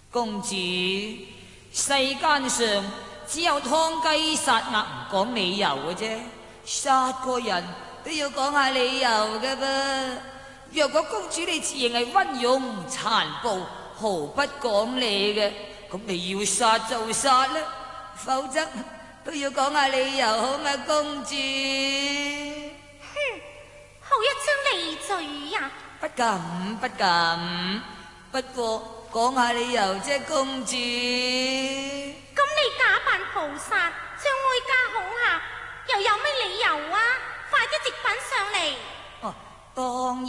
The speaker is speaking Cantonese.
公主，世間上只有劏雞殺鴨唔講理由嘅啫，殺個人都要講下理由嘅噃。若果公主你自認係溫勇殘暴，毫不講理嘅，咁你要殺就殺啦，否則都要講下理由好嘛，公主？ 哼，好一張利嘴呀！ 不敢不敢，不過講下理由啫，公主。 咁你假扮菩薩，將哀家恐嚇，又有咩理由啊？快啲直品上嚟！ 哦，當